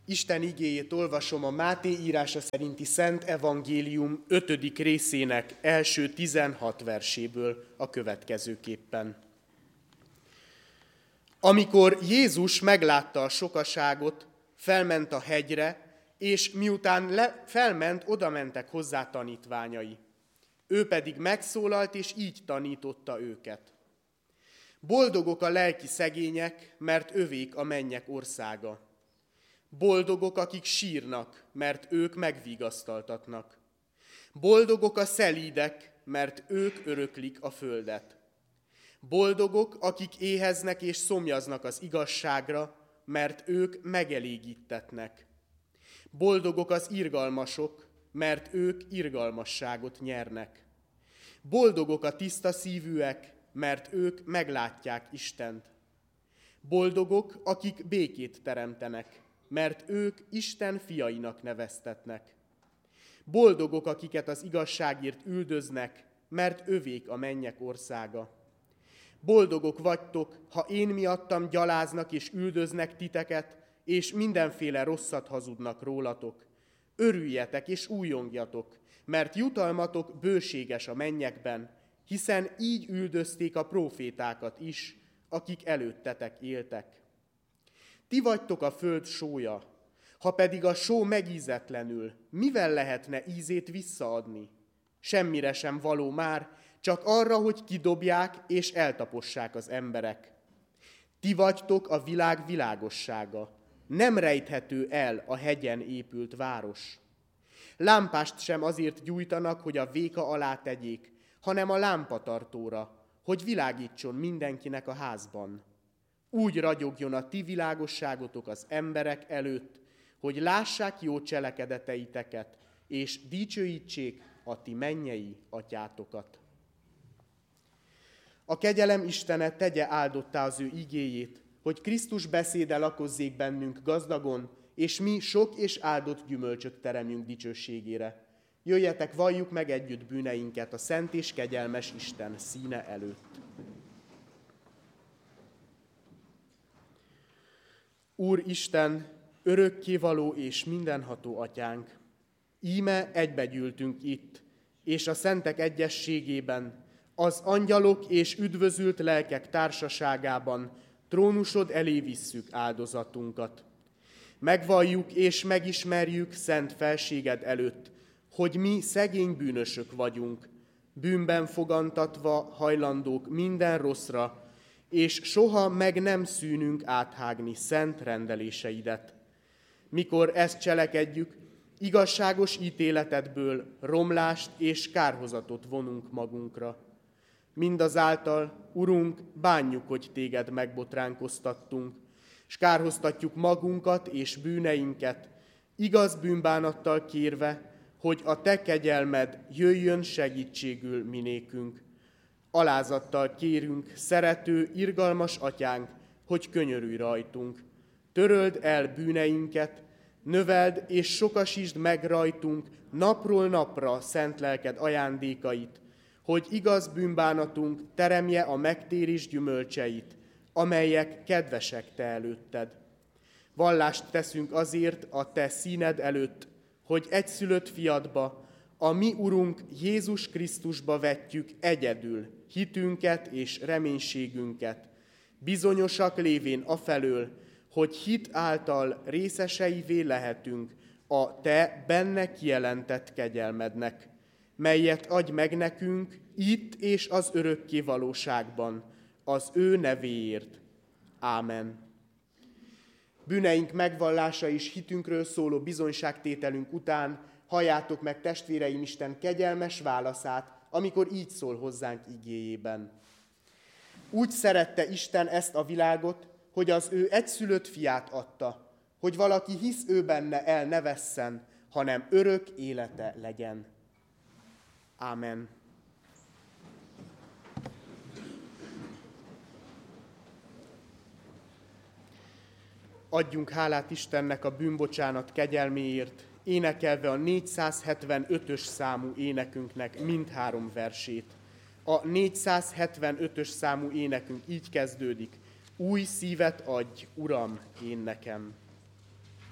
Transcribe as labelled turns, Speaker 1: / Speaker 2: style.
Speaker 1: Isten igéjét olvasom a Máté írása szerinti Szent Evangélium 5. részének első 16 verséből a következőképpen. Amikor Jézus meglátta a sokaságot, felment a hegyre, és miután felment, odamentek hozzá tanítványai. Ő pedig megszólalt, és így tanította őket. Boldogok a lelki szegények, mert övék a mennyek országa. Boldogok, akik sírnak, mert ők megvigasztaltatnak. Boldogok a szelídek, mert ők öröklik a földet. Boldogok, akik éheznek és szomjaznak az igazságra, mert ők megelégítetnek. Boldogok az irgalmasok, mert ők irgalmasságot nyernek. Boldogok a tiszta szívűek, mert ők meglátják Istent. Boldogok, akik békét teremtenek, mert ők Isten fiainak neveztetnek. Boldogok, akiket az igazságért üldöznek, mert övék a mennyek országa. Boldogok vagytok, ha én miattam gyaláznak és üldöznek titeket, és mindenféle rosszat hazudnak rólatok. Örüljetek és újongjatok, mert jutalmatok bőséges a mennyekben, hiszen így üldözték a prófétákat is, akik előttetek éltek. Ti vagytok a föld sója, ha pedig a só megízetlenül, mivel lehetne ízét visszaadni? Semmire sem való már, csak arra, hogy kidobják és eltapossák az emberek. Ti vagytok a világ világossága, nem rejthető el a hegyen épült város. Lámpást sem azért gyújtanak, hogy a véka alá tegyék, hanem a lámpatartóra, hogy világítson mindenkinek a házban. Úgy ragyogjon a ti világosságotok az emberek előtt, hogy lássák jó cselekedeteiteket, és dicsőítsék a ti mennyei atyátokat. A kegyelem Istene tegye áldottá az ő igéjét, hogy Krisztus beszéde lakozzék bennünk gazdagon, és mi sok és áldott gyümölcsöt teremjünk dicsőségére. Jöjjetek, valljuk meg együtt bűneinket a szent és kegyelmes Isten színe előtt. Úr Isten, örökkévaló és mindenható atyánk, íme egybegyűltünk itt, és a szentek egyességében, az angyalok és üdvözült lelkek társaságában trónusod elé visszük áldozatunkat. Megvalljuk és megismerjük szent felséged előtt, hogy mi szegény bűnösök vagyunk, bűnben fogantatva hajlandók minden rosszra, és soha meg nem szűnünk áthágni szent rendeléseidet. Mikor ezt cselekedjük, igazságos ítéletedből romlást és kárhozatot vonunk magunkra. Mindazáltal, Urunk, bánjuk, hogy téged megbotránkoztattunk, s kárhoztatjuk magunkat és bűneinket, igaz bűnbánattal kérve, hogy a te kegyelmed jöjjön segítségül minékünk. Alázattal kérünk, szerető, irgalmas atyánk, hogy könyörülj rajtunk. Töröld el bűneinket, növeld és sokasítsd meg rajtunk napról napra szent lelked ajándékait, hogy igaz bűnbánatunk teremje a megtérés gyümölcseit, amelyek kedvesek te előtted. Vallást teszünk azért a te színed előtt, hogy egyszülött fiadba, a mi Urunk Jézus Krisztusba vetjük egyedül hitünket és reménységünket, bizonyosak lévén afelől, hogy hit által részeseivé lehetünk a te benne kijelentett kegyelmednek, melyet adj meg nekünk itt és az örökké valóságban, az ő nevéért. Ámen. Bűneink megvallása és hitünkről szóló bizonyságtételünk után halljátok meg, testvéreim, Isten kegyelmes válaszát, amikor így szól hozzánk igéjében. Úgy szerette Isten ezt a világot, hogy az ő egyszülött fiát adta, hogy valaki hisz ő benne, el ne vesszen, hanem örök élete legyen. Ámen. Adjunk hálát Istennek a bűnbocsánat kegyelméért, énekelve a 475-ös számú énekünknek mindhárom versét. A 475-ös számú énekünk így kezdődik: Új szívet adj, Uram, én nekem.